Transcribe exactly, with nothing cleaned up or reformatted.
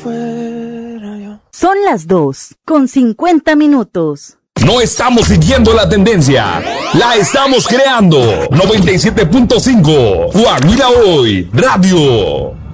fuera yo. Son las dos, con cincuenta minutos. No estamos siguiendo la tendencia, la estamos creando. noventa y siete punto cinco, Guajira Hoy, Radio.